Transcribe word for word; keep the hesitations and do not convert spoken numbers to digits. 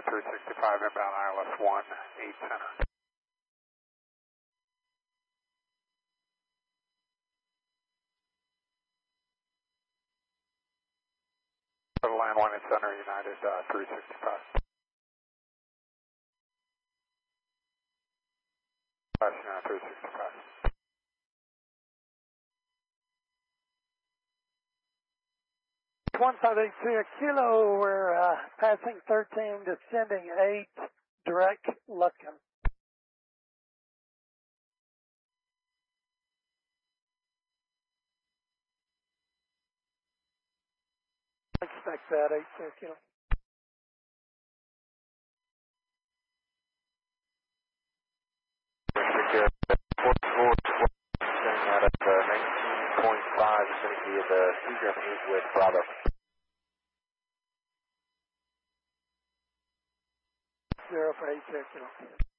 three sixty-five, inbound I L S one, eight center. Land one in center, United uh, three sixty-five. United three sixty-five. one five eight three Kilo, we're uh, passing thirteen, descending eight, direct Lufkin. Expect that, eight zero Kilo. Out of uh, nineteen point five, is going to be the Seagram eight with Bravo. Zero for eight zero Kilo.